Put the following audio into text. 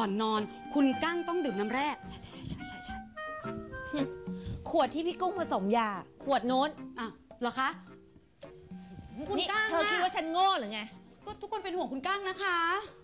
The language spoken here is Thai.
อนนอนคุณกั้งต้องดื่มน้ำแร่ใช่ขวดที่พี่กุ้งผสมยาขวดโน้นอ่ะเหรอคะคุณกั้งเธอคิดว่าฉันโง่หรือไงก็ทุกคนเป็นห่วงคุณกั้งนะคะ